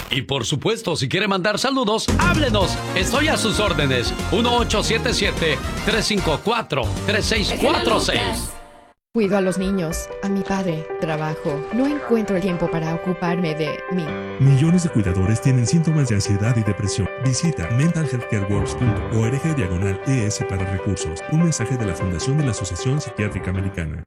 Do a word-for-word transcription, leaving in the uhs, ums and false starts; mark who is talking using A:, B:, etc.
A: Y por supuesto, si quiere mandar saludos, háblenos. Estoy a sus órdenes. uno ocho siete siete, tres cinco cuatro, tres seis cuatro seis.
B: Cuido a los niños, a mi padre, trabajo. No encuentro el tiempo para ocuparme de mí.
C: Millones de cuidadores tienen síntomas de ansiedad y depresión. Visita mental health care works punto org diagonal es para recursos. Un mensaje de la Fundación de la Asociación Psiquiátrica Americana.